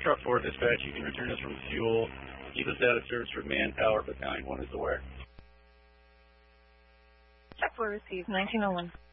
Truck 4 dispatch, you can return us from fuel. Keep us out of service for manpower, but 9-1 is aware. Truck 4 received 1901.